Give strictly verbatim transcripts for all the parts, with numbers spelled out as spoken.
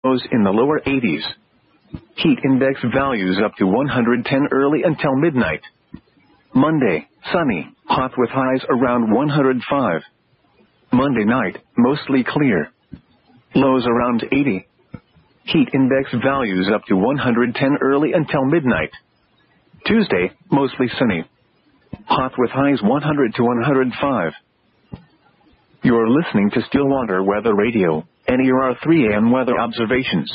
Lows in the lower eighties. Heat index values up to one hundred ten early until midnight. Monday, sunny, hot with highs around one hundred five. Monday night, mostly clear. Lows around eighty. Heat index values up to one hundred ten early until midnight. Tuesday, mostly sunny. Hot with highs one hundred to one hundred five. You're listening to Stillwater Weather Radio, and here are three A M weather observations.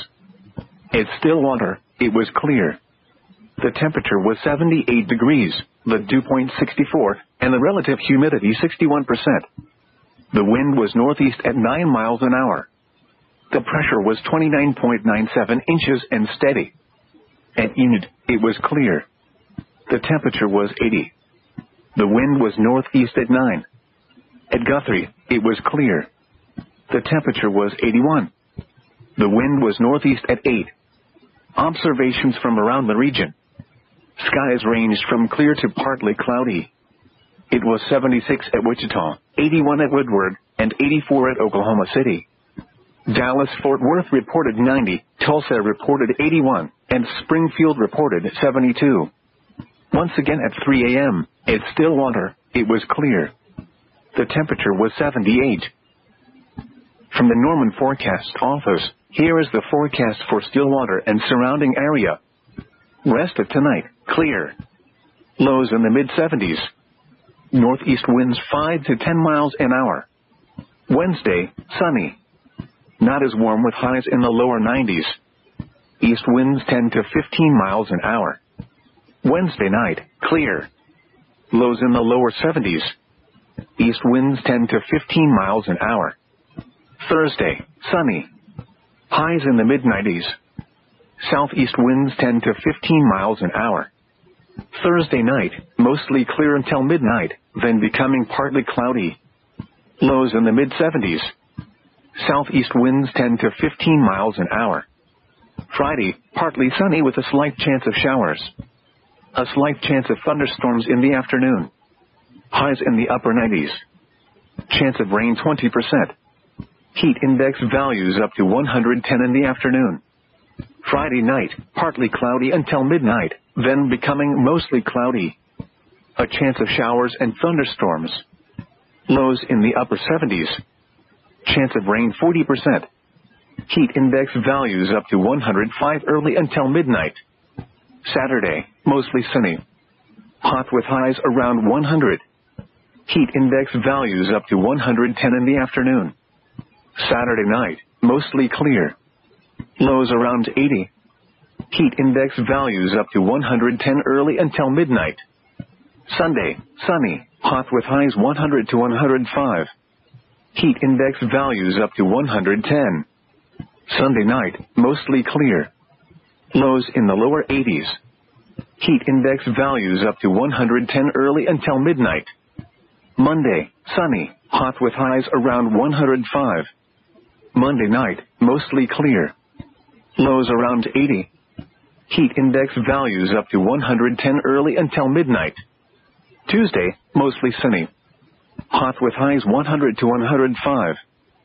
At Stillwater, it was clear. The temperature was seventy-eight degrees, the dew point sixty-four, and the relative humidity sixty-one percent. The wind was northeast at nine miles an hour. The pressure was twenty-nine point nine seven inches and steady. At Enid, it was clear. The temperature was eighty. The wind was northeast at nine. At Guthrie, it was clear. The temperature was eighty-one. The wind was northeast at eight. Observations from around the region. Skies ranged from clear to partly cloudy. It was seventy-six at Wichita, eighty-one at Woodward, and eighty-four at Oklahoma City. Dallas-Fort Worth reported ninety, Tulsa reported eighty-one, and Springfield reported seventy-two. Once again at three A M, at Stillwater, it was clear. The temperature was seventy-eight. From the Norman Forecast Office, here is the forecast for Stillwater and surrounding area. Rest of tonight, clear. Lows in the mid seventies. Northeast winds five to ten miles an hour. Wednesday, sunny. Not as warm with highs in the lower nineties. East winds ten to fifteen miles an hour. Wednesday night, clear. Lows in the lower seventies. East winds ten to fifteen miles an hour. Thursday, sunny. Highs in the mid nineties. Southeast winds ten to fifteen miles an hour. Thursday night, mostly clear until midnight, then becoming partly cloudy. Lows in the mid seventies. Southeast winds ten to fifteen miles an hour. Friday, partly sunny with a slight chance of showers. A slight chance of thunderstorms in the afternoon. Highs in the upper nineties. Chance of rain twenty percent. Heat index values up to one hundred ten in the afternoon. Friday night, partly cloudy until midnight, then becoming mostly cloudy. A chance of showers and thunderstorms. Lows in the upper seventies. Chance of rain forty percent. Heat index values up to one hundred five early until midnight. Saturday, mostly sunny. Hot with highs around one hundred. Heat index values up to one hundred ten in the afternoon. Saturday night, mostly clear. Lows around eighty. Heat index values up to one hundred ten early until midnight. Sunday, sunny, hot with highs one hundred to one hundred five. Heat index values up to one hundred ten. Sunday night, mostly clear. Lows in the lower eighties. Heat index values up to one hundred ten early until midnight. Monday, sunny, hot with highs around one hundred five. Monday night, mostly clear. Lows around eighty. Heat index values up to one hundred ten early until midnight. Tuesday, mostly sunny. Hot with highs one hundred to one hundred five.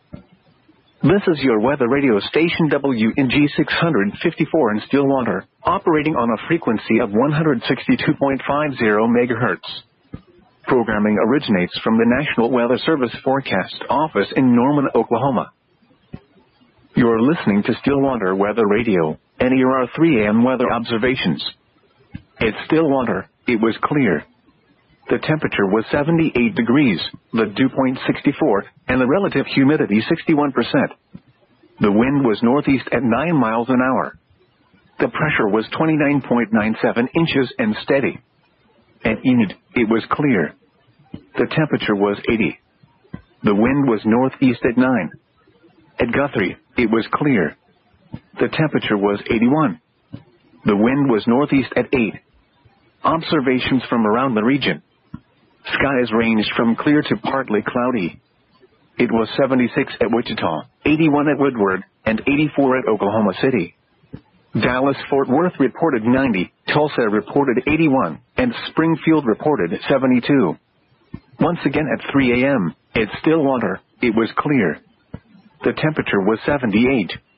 This is your weather radio station W N G six fifty-four in Stillwater, operating on a frequency of one hundred sixty-two point five zero megahertz. Programming originates from the National Weather Service Forecast Office in Norman, Oklahoma. You're listening to Stillwater Weather Radio, and here are three A M weather observations. At Stillwater, it was clear. The temperature was seventy-eight degrees, the dew point sixty-four, and the relative humidity sixty-one percent. The wind was northeast at nine miles an hour. The pressure was twenty-nine point nine seven inches and steady. At Enid, it was clear. The temperature was eighty. The wind was northeast at nine. At Guthrie, it was clear. The temperature was eighty-one. The wind was northeast at eight. Observations from around the region. Skies ranged from clear to partly cloudy. It was seventy-six at Wichita, eighty-one at Woodward, and eighty-four at Oklahoma City. Dallas-Fort Worth reported ninety, Tulsa reported eighty-one, and Springfield reported seventy-two. Once again at three A M, at Stillwater, it was clear. The temperature was seventy-eight.